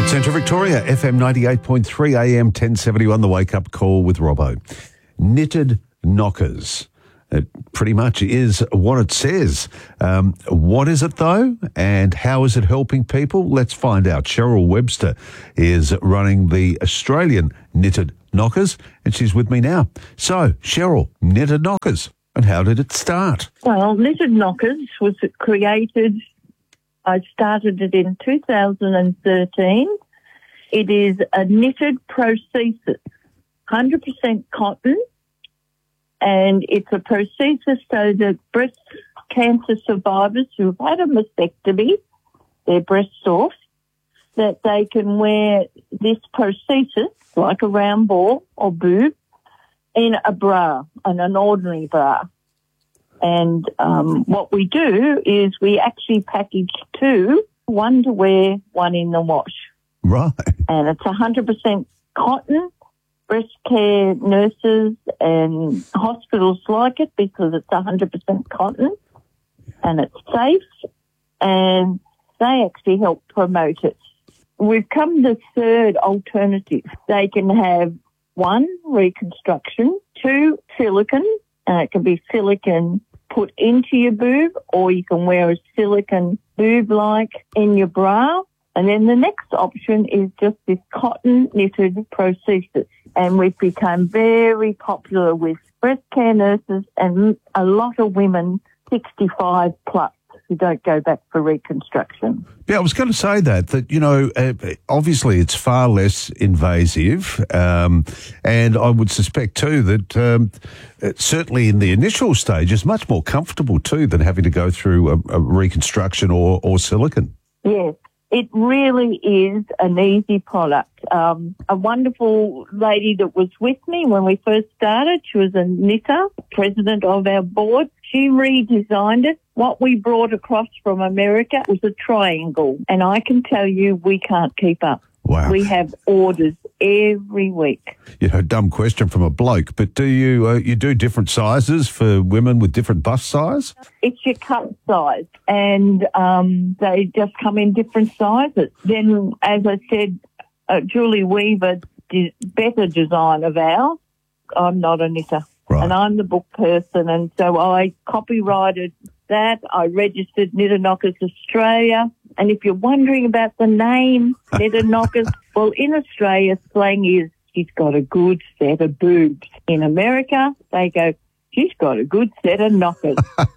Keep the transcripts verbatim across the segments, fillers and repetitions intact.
Central Victoria, F M ninety-eight point three, A M ten seventy-one, the wake-up call with Robbo. Knitted knockers. It pretty much is what it says. Um, what is it, though, and how is it helping people? Let's find out. Cheryl Webster is running the Australian Knitted Knockers, and she's with me now. So, Cheryl, Knitted Knockers, and how did it start? Well, Knitted Knockers was created, I started it in two thousand thirteen. It is a knitted prosthesis, one hundred percent cotton, and it's a prosthesis so that breast cancer survivors who've had a mastectomy, their breasts off, that they can wear this prosthesis, like a round ball or boob, in a bra, in an ordinary bra. And um, what we do is we actually package two, one to wear, one in the wash. Right. And it's one hundred percent cotton. Breast care nurses and hospitals like it because it's one hundred percent cotton and it's safe, and they actually help promote it. We've come to third alternative. They can have one, reconstruction, two, silicone, and it can be silicone put into your boob, or you can wear a silicone boob-like in your bra. And then the next option is just this cotton knitted prosthesis. And we've become very popular with breast care nurses and a lot of women sixty-five plus who don't go back for reconstruction. Yeah, I was going to say that, that, you know, uh, obviously it's far less invasive, um, and I would suspect too that um, certainly in the initial stage it's much more comfortable too than having to go through a, a reconstruction or, or silicone. Yes. It really is an easy product. Um, a wonderful lady that was with me when we first started, she was a knitter, president of our board. She redesigned it. What we brought across from America was a triangle, and I can tell you we can't keep up. Wow. We have orders every week. You know, dumb question from a bloke, but do you uh, you do different sizes for women with different bust size? It's your cut size, and um, they just come in different sizes. Then, as I said, uh, Julie Weaver did better design of ours. I'm not a knitter, right, and I'm the book person, and so I copyrighted that. I registered Knitted Knockers Australia. And if you're wondering about the name, Knitted Knockers, well, in Australia, slang is, she's got a good set of boobs. In America, they go, she's got a good set of knockers.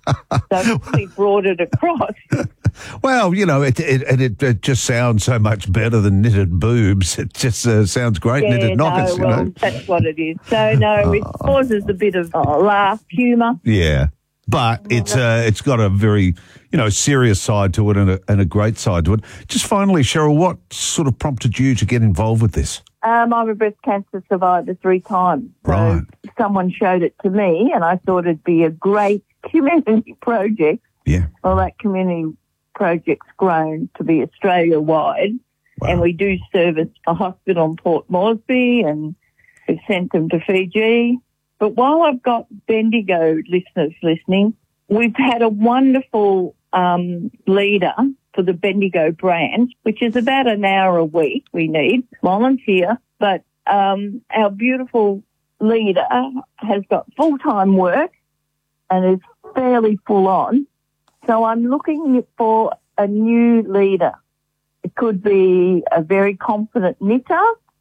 So we brought it across. Well, you know, it it, it it just sounds so much better than knitted boobs. It just uh, sounds great, yeah, knitted no, knockers, you well, know. That's what it is. So, no, it causes a bit of oh, laugh, humour. Yeah. But it's uh, it's got a very, you know, serious side to it and a, and a great side to it. Just finally, Cheryl, what sort of prompted you to get involved with this? Um, I'm a breast cancer survivor three times. So Right. someone showed it to me, and I thought it'd be a great community project. Yeah. Well, that community project's grown to be Australia-wide, Wow. and we do service a hospital in Port Moresby, and we've sent them to Fiji. But while I've got Bendigo listeners listening, we've had a wonderful um, leader for the Bendigo brand, which is about an hour a week we need, volunteer. But um, our beautiful leader has got full-time work and is fairly full on. So I'm looking for a new leader. It could be a very confident knitter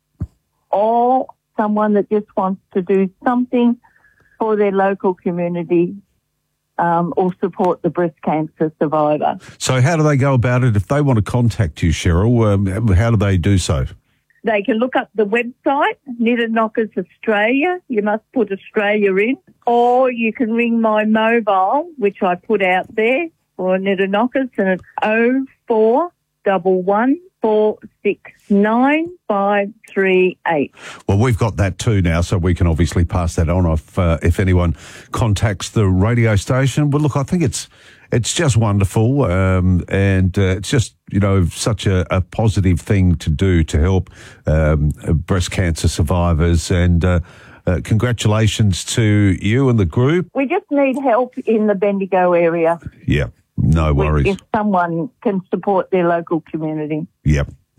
or someone that just wants to do something for their local community um, or support the breast cancer survivor. So how do they go about it if they want to contact you, Cheryl? Um, how do they do so? They can look up the website, Knitted Knockers Australia. You must put Australia in. Or you can ring my mobile, which I put out there for Knitted Knockers, and it's oh four one one four six nine five three eight. Well, we've got that too now, so we can obviously pass that on if uh, if anyone contacts the radio station. But look, I think it's it's just wonderful, um, and uh, it's just, you know, such a, a positive thing to do to help um, breast cancer survivors. And uh, uh, congratulations to you and the group. We just need help in the Bendigo area. Yeah, no worries. If someone can support their local community. Yep.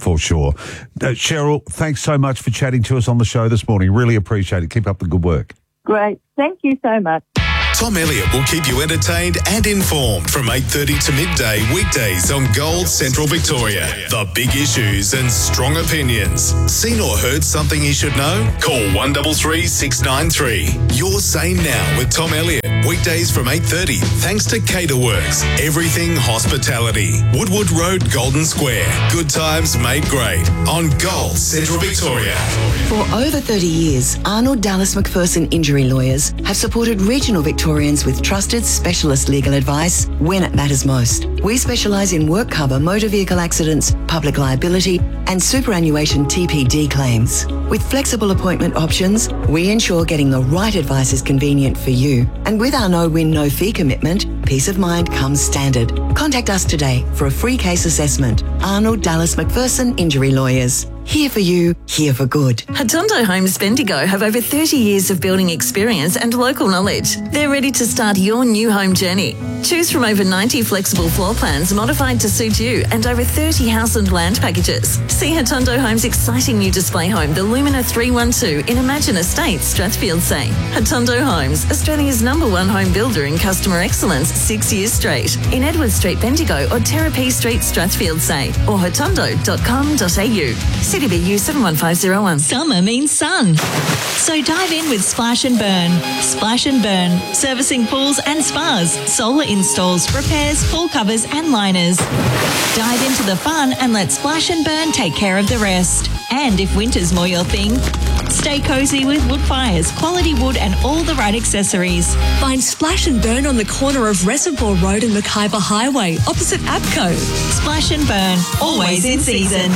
for sure. Uh, Cheryl, thanks so much for chatting to us on the show this morning. Really appreciate it. Keep up the good work. Great. Thank you so much. Tom Elliott will keep you entertained and informed from eight thirty to midday weekdays on Gold Central Victoria. The big issues and strong opinions. Seen or heard something you should know? Call one three three, six nine three. Your Say Now with Tom Elliott. Weekdays from eight thirty. Thanks to Caterworks. Everything hospitality. Woodwood Road, Golden Square. Good times made great on Gold Central Victoria. For over thirty years, Arnold Dallas McPherson Injury Lawyers have supported regional Victorians with trusted specialist legal advice when it matters most. We specialise in work cover, motor vehicle accidents, public liability and superannuation T P D claims. With flexible appointment options, we ensure getting the right advice is convenient for you. And with our no-win, no-fee commitment, peace of mind comes standard. Contact us today for a free case assessment. Arnold Dallas McPherson Injury Lawyers. Here for you, here for good. Hatondo Homes Bendigo have over thirty years of building experience and local knowledge. They're ready to start your new home journey. Choose from over ninety flexible floor plans modified to suit you and over thirty house and land packages. See Hatondo Homes' exciting new display home, the Lumina three one two in Imagine Estates, Strathfieldsay. Hatondo Homes, Australia's number one home builder in customer excellence six years straight. In Edward Street, Bendigo or Terrapee Street, Strathfieldsay or hatondo dot com dot a u. C D B U seven one five zero one. Summer means sun. So dive in with Splash and Burn. Splash and Burn, servicing pools and spas, solar installs, repairs, pool covers and liners. Dive into the fun and let Splash and Burn take care of the rest. And if winter's more your thing, stay cosy with wood fires, quality wood and all the right accessories. Find Splash and Burn on the corner of Reservoir Road and Mackay Highway, opposite APCO. Splash and Burn, always in season.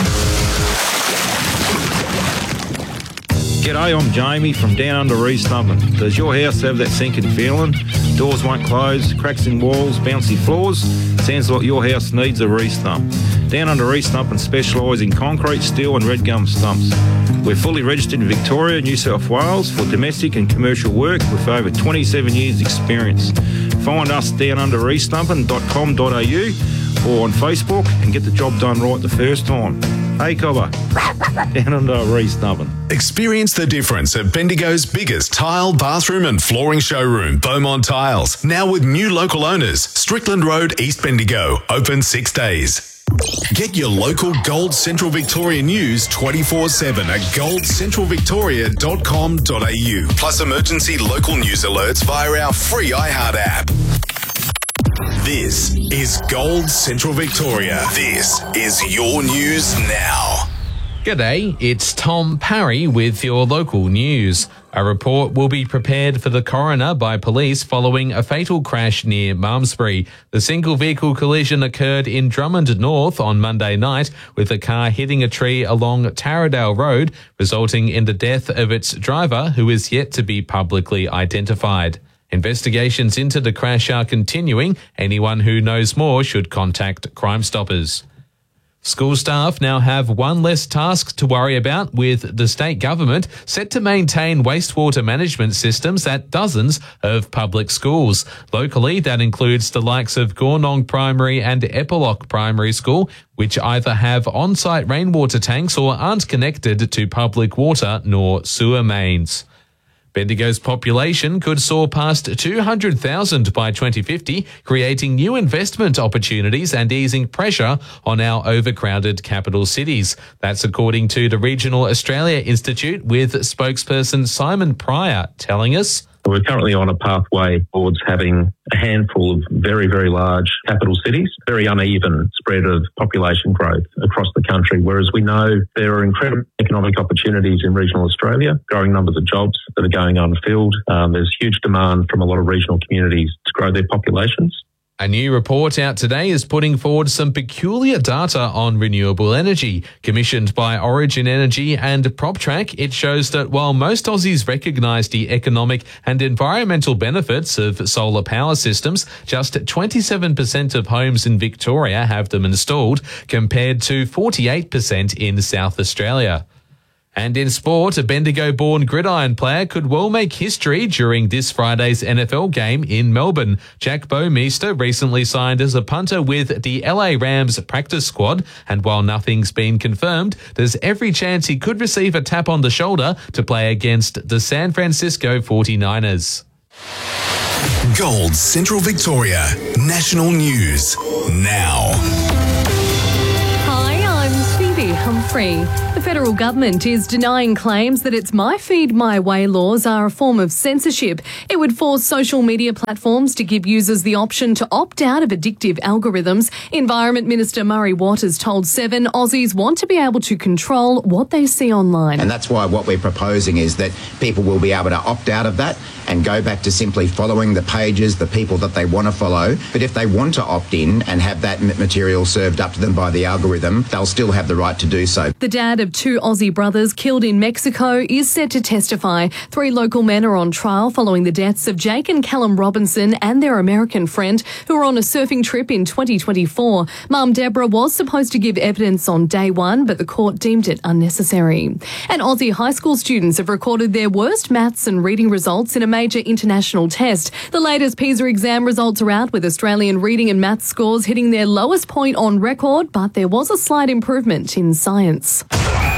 G'day, I'm Jamie from Down Under East Nubbin. Does your house have that sinking feeling? Doors won't close, cracks in walls, bouncy floors? Sounds like your house needs a re-stump. Down Under East Nubbin specialise in concrete, steel and red gum stumps. We're fully registered in Victoria, New South Wales for domestic and commercial work with over twenty-seven years experience. Find us down under east nubbin dot com dot a u or on Facebook and get the job done right the first time. Hey, Cobber. Down under East Nubbin. Experience the difference at Bendigo's biggest tile, bathroom and flooring showroom, Beaumont Tiles. Now with new local owners, Strickland Road, East Bendigo. Open six days. Get your local Gold Central Victoria news twenty-four seven at gold central victoria dot com dot a u. Plus emergency local news alerts via our free iHeart app. This is Gold Central Victoria. This is your news now. G'day, it's Tom Parry with your local news. A report will be prepared for the coroner by police following a fatal crash near Malmesbury. The single vehicle collision occurred in Drummond North on Monday night, with the car hitting a tree along Taradale Road, resulting in the death of its driver, who is yet to be publicly identified. Investigations into the crash are continuing. Anyone who knows more should contact Crime Stoppers. School staff now have one less task to worry about, with the state government set to maintain wastewater management systems at dozens of public schools. Locally, that includes the likes of Gornong Primary and Epilock Primary School, which either have on-site rainwater tanks or aren't connected to public water nor sewer mains. Bendigo's population could soar past two hundred thousand by twenty fifty, creating new investment opportunities and easing pressure on our overcrowded capital cities. That's according to the Regional Australia Institute, with spokesperson Simon Pryor telling us, we're currently on a pathway towards having a handful of very, very large capital cities, very uneven spread of population growth across the country, whereas we know there are incredible economic opportunities in regional Australia, growing numbers of jobs that are going unfilled. Um, there's huge demand from a lot of regional communities to grow their populations. A new report out today is putting forward some peculiar data on renewable energy. Commissioned by Origin Energy and PropTrack, it shows that while most Aussies recognise the economic and environmental benefits of solar power systems, just twenty-seven percent of homes in Victoria have them installed, compared to forty-eight percent in South Australia. And in sport, a Bendigo-born gridiron player could well make history during this Friday's N F L game in Melbourne. Jack Bouwmeester recently signed as a punter with the L A Rams practice squad, and while nothing's been confirmed, there's every chance he could receive a tap on the shoulder to play against the San Francisco forty-niners. Gold Central Victoria National News now. Hi, I'm Phoebe Humphrey. The federal government is denying claims that its My Feed My Way laws are a form of censorship. It would force social media platforms to give users the option to opt out of addictive algorithms. Environment Minister Murray Watt has told Seven Aussies want to be able to control what they see online. And that's why what we're proposing is that people will be able to opt out of that and go back to simply following the pages, the people that they want to follow. But if they want to opt in and have that material served up to them by the algorithm, they'll still have the right to do so. The dad of two Aussie brothers killed in Mexico is set to testify. Three local men are on trial following the deaths of Jake and Callum Robinson and their American friend who were on a surfing trip in twenty twenty-four. Mum Deborah was supposed to give evidence on day one, but the court deemed it unnecessary. And Aussie high school students have recorded their worst maths and reading results in a major international test. The latest PISA exam results are out, with Australian reading and maths scores hitting their lowest point on record, but there was a slight improvement in science.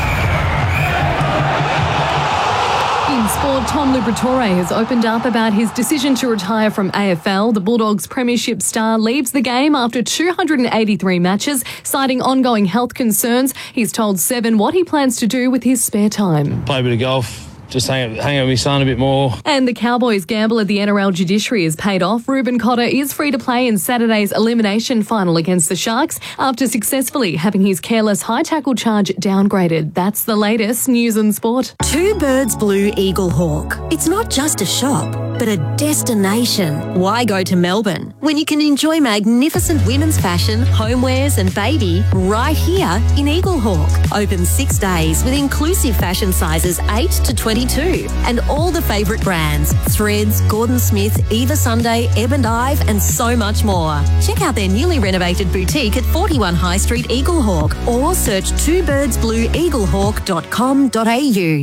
In sport, Tom Liberatore has opened up about his decision to retire from A F L. The Bulldogs premiership star leaves the game after two hundred eighty-three matches, citing ongoing health concerns. He's told Seven what he plans to do with his spare time. Play a bit of golf. Just hang, hang out with my son a bit more. And the Cowboys gamble at the N R L judiciary has paid off. Ruben Cotter is free to play in Saturday's elimination final against the Sharks after successfully having his careless high tackle charge downgraded. That's the latest news and sport. Two Birds Blue Eagle Hawk. It's not just a shop, but a destination. Why go to Melbourne when you can enjoy magnificent women's fashion, homewares and baby right here in Eagle Hawk? Open six days with inclusive fashion sizes eight to twenty-two and all the favourite brands, Threads, Gordon Smith, Eva Sunday, Ebb and Ive and so much more. Check out their newly renovated boutique at forty-one High Street, Eagle Hawk, or search two birds blue eagle hawk dot com dot a u.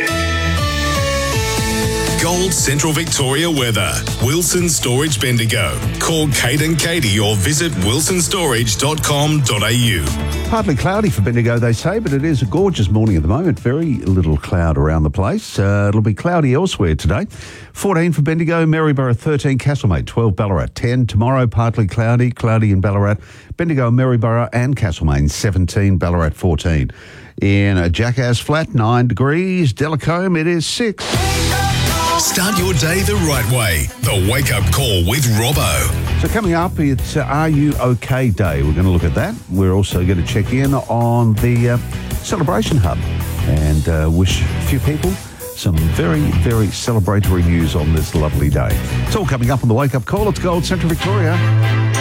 Gold Central Victoria weather. Wilson Storage Bendigo. Call Kate and Katie or visit wilson storage dot com dot a u. Partly cloudy for Bendigo, they say, but it is a gorgeous morning at the moment. Very little cloud around the place. Uh, it'll be cloudy elsewhere today. fourteen for Bendigo, Maryborough thirteen, Castlemaine twelve, Ballarat ten. Tomorrow, partly cloudy, cloudy in Ballarat. Bendigo, Maryborough and Castlemaine seventeen, Ballarat fourteen. In a Jackass Flat, nine degrees. Delacombe, it is six. Start your day the right way. The Wake Up Call with Robbo. So coming up, it's uh, Are You OK Day. We're going to look at that. We're also going to check in on the uh, Celebration Hub and uh, wish a few people some very, very celebratory news on this lovely day. It's all coming up on the Wake Up Call. It's Gold Central Victoria.